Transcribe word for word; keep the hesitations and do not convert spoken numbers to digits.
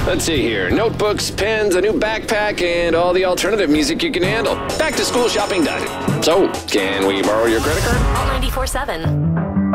Let's see here. Notebooks, pens, a new backpack, and all the alternative music you can handle. Back to school shopping done. So, can we borrow your credit card? All ninety-four seven.